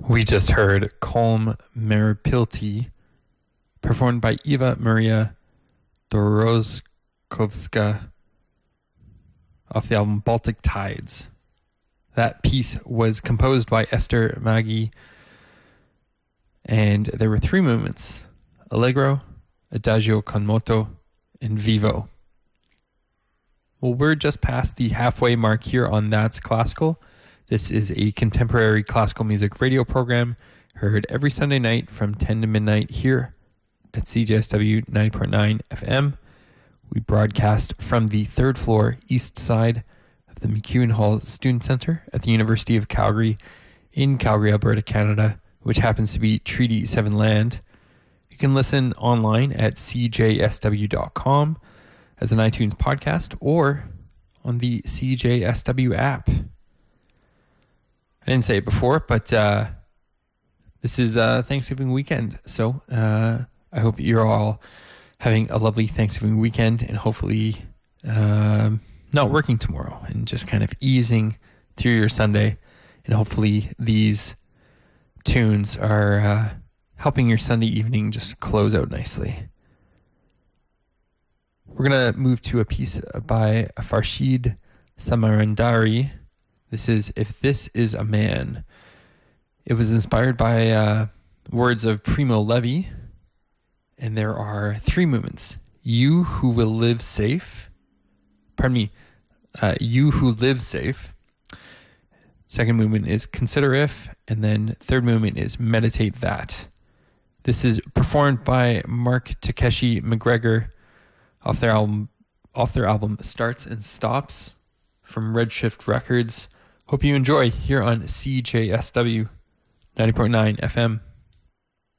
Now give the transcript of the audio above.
We just heard Kolm Meripilti, performed by Eva Maria Doroskovska off the album Baltic Tides. That piece was composed by Esther Maggi, and there were three movements: Allegro, Adagio con moto, and Vivo. Well, we're just past the halfway mark here on That's Classical. This is a contemporary classical music radio program heard every Sunday night from 10 to midnight here at CJSW 90.9 FM. We broadcast from the third floor east side of the McEwen Hall Student Center at the University of Calgary in Calgary, Alberta, Canada, which happens to be Treaty 7 land. You can listen online at cjsw.com as an iTunes podcast or on the CJSW app. I didn't say it before, but this is Thanksgiving weekend. So I hope you're all having a lovely Thanksgiving weekend and hopefully not working tomorrow and just kind of easing through your Sunday. And hopefully these tunes are helping your Sunday evening just close out nicely. We're going to move to a piece by Farshid Samarandari. This is If This Is a Man. It was inspired by words of Primo Levi, and there are three movements. You who live safe. Second movement is Consider If, and then third movement is Meditate That. This is performed by Mark Takeshi McGregor off their album Starts and Stops from Redshift Records. Hope you enjoy here on CJSW 90.9 FM.